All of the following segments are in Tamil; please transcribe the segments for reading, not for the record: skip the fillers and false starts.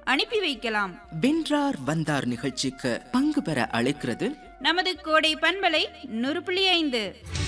அனுப்பி வைக்கலாம். வென்றார் வந்தார் நிகழ்ச்சிக்கு பங்கு பெற அழைக்கிறது நமது கோடை பண்பலை 100.5.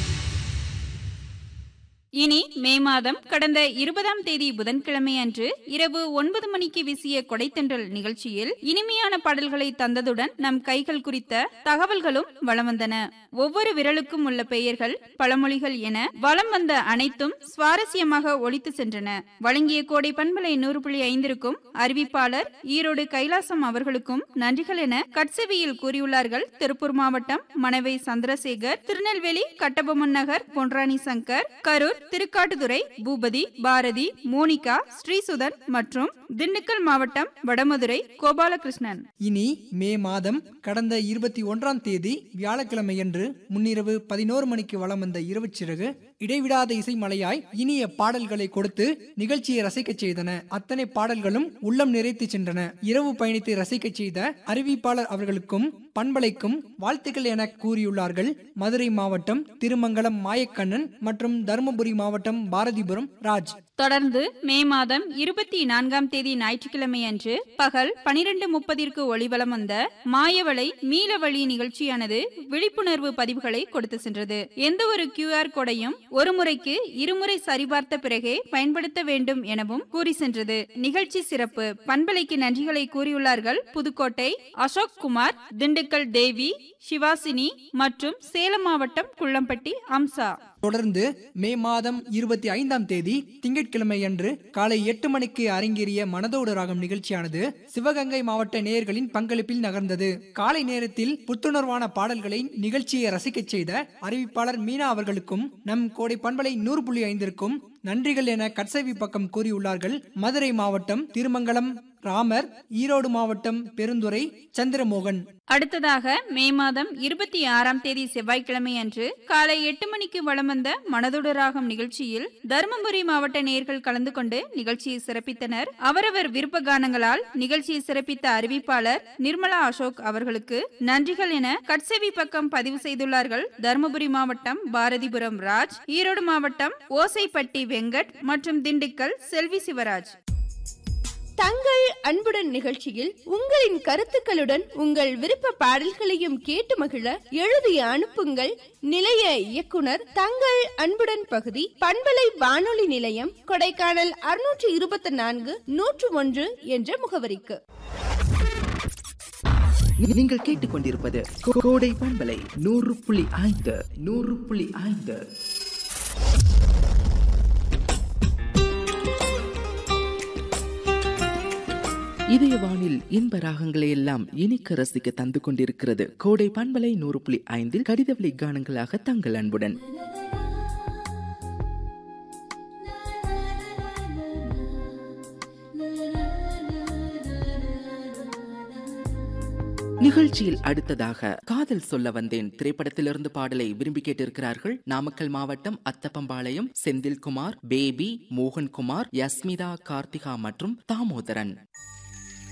இனி மே மாதம் கடந்த 20ஆம் தேதி புதன்கிழமை அன்று இரவு 9 மணிக்கு வீசிய கொடைத்தென்றல் நிகழ்ச்சியில் இனிமையான பாடல்களை தந்ததுடன் நம் கைகள் குறித்த தகவல்களும் வலம் வந்தன. ஒவ்வொரு விரலுக்கும் உள்ள பெயர்கள், பழமொழிகள் என வலம் வந்த அனைத்தும் சுவாரஸ்யமாக ஒலித்து சென்றன. வழங்கிய கோடை பண்பலை 100.5க்கும் அறிவிப்பாளர் ஈரோடு கைலாசம் அவர்களுக்கும் நன்றிகள் என கட்செவியில் கூறியுள்ளார்கள் திருப்பூர் மாவட்டம் மணவை சந்திரசேகர், திருநெல்வேலி கட்டபொம்மன் நகர் பொன்ராணி சங்கர், கரூர் திருக்காட்டுதுறை பூபதி, பாரதி, மோனிகா, ஸ்ரீசுதன் மற்றும் திண்டுக்கல் மாவட்டம் வடமதுரை கோபாலகிருஷ்ணன். இனி மே மாதம் கடந்த 21ஆம் தேதி வியாழக்கிழமையன்று முன்னிரவு 11 மணிக்கு வலம் வந்த இரவு சிறகு இடைவிடாத இசை மலையாய் இனிய பாடல்களை கொடுத்து நிகழ்ச்சியை ரசிக்க செய்தன. அத்தனை பாடல்களும் உள்ளம் நிறைத்து சென்றன. இரவு பயணித்து ரசிக்க செய்த அறிவிப்பாளர் அவர்களுக்கும் பண்பலைக்கும் வாழ்த்துக்கள் என கூறியுள்ளார்கள் மதுரை மாவட்டம் திருமங்கலம் மாயக்கண்ணன் மற்றும் தருமபுரி மாவட்டம் பாரதிபுரம் ராஜ். தொடர்ந்து மே மாதம் 24ஆம் தேதி ஞாயிற்றுக்கிழமை அன்று பகல் 12:30 ஒளிவலம் வந்த மாயவளை மீளவழி நிகழ்ச்சியானது விழிப்புணர்வு பதிவுகளை கொடுத்து சென்றது. எந்த ஒரு QR கோடையும் ஒரு முறைக்கு இருமுறை சரிபார்த்த பிறகே பயன்படுத்த வேண்டும் எனவும் கூறி சென்றது. நிகழ்ச்சி சிறப்பு. பண்பலைக்கு நன்றிகளை கூறியுள்ளார்கள் புதுக்கோட்டை அசோக் குமார், திண்டுக்கல் தேவி, சிவாசினி மற்றும் சேலம் மாவட்டம் குள்ளம்பட்டி அம்சா. தொடர்ந்து மே மாதம் 25ஆம் தேதி திங்கட்கிழமை அன்று காலை 8 மணிக்கு அரங்கேறிய மனதோடு ராகம் நிகழ்ச்சியானது சிவகங்கை மாவட்ட நேயர்களின் பங்களிப்பில் நகர்ந்தது. காலை நேரத்தில் புத்துணர்வான பாடல்களை நிகழ்ச்சியை ரசிக்க செய்த அறிவிப்பாளர் மீனா அவர்களுக்கும் நம் கோடை பண்பலை 100.5க்கும் நன்றிகள் என கட்சவி பக்கம் கூறியுள்ளார்கள் மதுரை மாவட்டம் திருமங்கலம் ராமர், ஈரோடு மாவட்டம் பெருந்துறை சந்திரமோகன். அடுத்ததாக மே மாதம் 26ஆம் தேதி செவ்வாய்க்கிழமை அன்று காலை 8 மணிக்கு வலம் வந்த மனதோடு ராகம் நிகழ்ச்சியில் தருமபுரி மாவட்ட நேயர்கள் கலந்து கொண்டு நிகழ்ச்சியை சிறப்பித்தனர். அவரவர் விருப்ப கானங்களால் நிகழ்ச்சியை சிறப்பித்த அறிவிப்பாளர் நிர்மலா அசோக் அவர்களுக்கு நன்றிகள் என கட்செவி பக்கம் பதிவு செய்துள்ளார்கள் தருமபுரி மாவட்டம் பாரதிபுரம் ராஜ், ஈரோடு மாவட்டம் ஓசைப்பட்டி வெங்கட் மற்றும் திண்டுக்கல் செல்வி சிவராஜ். தங்கள் அன்புடன் நிகழ்ச்சியில் உங்களின் கருத்துக்களுடன் உங்கள் விருப்ப பாடல்களையும் கேட்டு மகிழ எழுதி அனுப்புங்கள். நிலைய இயக்குனர் தங்கள் அன்புடன் பகுதி, பண்பலை வானொலி நிலையம், கொடைக்கானல் 624 101 என்ற முகவரிக்கு. நீங்கள் கேட்டுக்கொண்டிருப்பது கோடை பண்பலை 100.5. இதயவானில் இன்ப ராகங்களை எல்லாம் இனிக்க ரசிக்க தந்து கொண்டிருக்கிறது கோடை பண்பலை 100.5 கடிதவழி கானங்களாக தங்கள் அன்புடன். நிகழ்ச்சியில் அடுத்ததாக காதல் சொல்ல வந்தேன் திரைப்படத்திலிருந்து பாடலை விரும்பி கேட்டிருக்கிறார்கள் நாமக்கல் மாவட்டம் அத்தப்பம்பாளையம் செந்தில்குமார், பேபி, மோகன்குமார், யஸ்மிதா, கார்த்திகா மற்றும் தாமோதரன்.